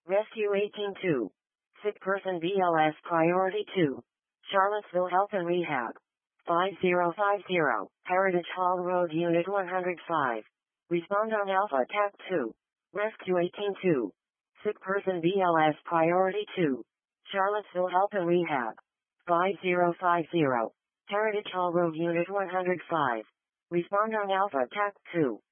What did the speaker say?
Rescue 182. Sick person BLS Priority 2. Charlottesville Health and Rehab. 5050. Heritage Hall Road Unit 105. Respond on Alpha TAC 2. Rescue 182. Sick person BLS Priority 2. Charlottesville Health and Rehab. 5050. Heritage Hall Road Unit 105. Respond on Alpha TAC 2.